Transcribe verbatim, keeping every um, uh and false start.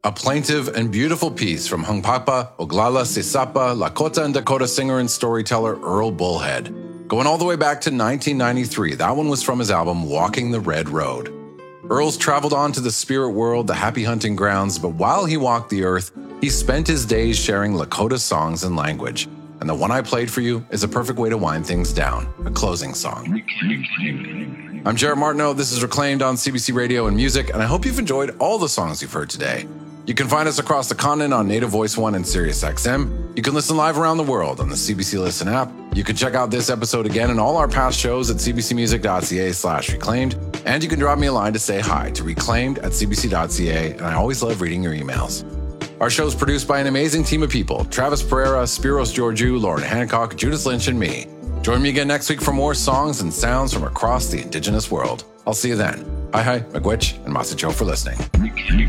A plaintive and beautiful piece from Hungpapa, Oglala Sisapa, Lakota and Dakota singer and storyteller Earl Bullhead. Going all the way back to nineteen ninety-three, that one was from his album Walking the Red Road. Earl's traveled on to the spirit world, the happy hunting grounds, but while he walked the earth, he spent his days sharing Lakota songs and language. And the one I played for you is a perfect way to wind things down, a closing song. I'm Jared Martineau, this is Reclaimed on C B C Radio and Music, and I hope you've enjoyed all the songs you've heard today. You can find us across the continent on Native Voice One and SiriusXM. You can listen live around the world on the C B C Listen app. You can check out this episode again and all our past shows at cbcmusic.ca slash reclaimed. And you can drop me a line to say hi to reclaimed at cbc.ca, and I always love reading your emails. Our show is produced by an amazing team of people: Travis Pereira, Spiros Georgiou, Lauren Hancock, Judith Lynch, and me. Join me again next week for more songs and sounds from across the Indigenous world. I'll see you then. Hi hi, Miigwech, and Masicho for listening.